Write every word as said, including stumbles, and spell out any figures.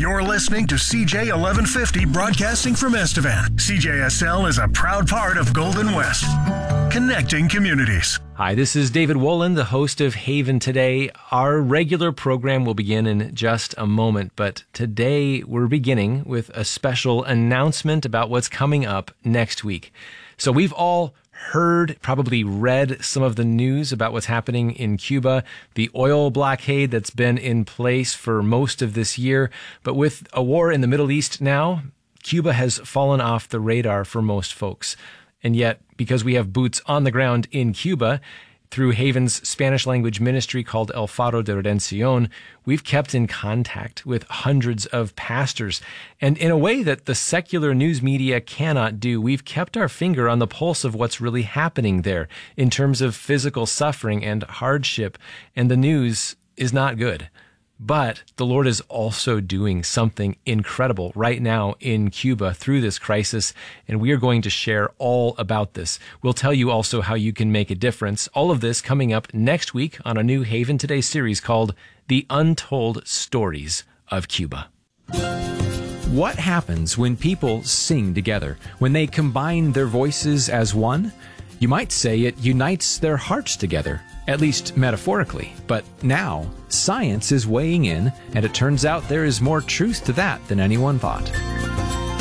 You're listening to C J eleven fifty broadcasting from Estevan. C J S L is a proud part of Golden West, connecting communities. Hi, this is David Wolin, the host of Haven Today. Our regular program will begin in just a moment, but today we're beginning with a special announcement about what's coming up next week. So we've all heard, probably read some of the news about what's happening in Cuba, the oil blockade that's been in place for most of this year. But with a war in the Middle East now, Cuba has fallen off the radar for most folks. And yet, because we have boots on the ground in Cuba, through Haven's Spanish language ministry called El Faro de Redención, we've kept in contact with hundreds of pastors. And in a way that the secular news media cannot do, we've kept our finger on the pulse of what's really happening there in terms of physical suffering and hardship. And the news is not good. But the Lord is also doing something incredible right now in Cuba through this crisis, and we are going to share all about this. We'll tell you also how you can make a difference. All of this coming up next week on a new Haven Today series called The Untold Stories of Cuba. What happens when people sing together, when they combine their voices as one? You might say it unites their hearts together, at least metaphorically. But now, science is weighing in, and it turns out there is more truth to that than anyone thought.